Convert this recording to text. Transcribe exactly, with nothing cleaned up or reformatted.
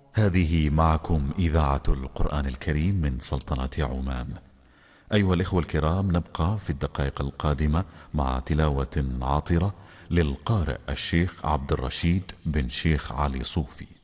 هذه معكم إذاعة القرآن الكريم من سلطنة عمان. أيها الإخوة الكرام، نبقى في الدقائق القادمة مع تلاوة عاطرة للقارئ الشيخ عبد الرشيد بن شيخ علي صوفي.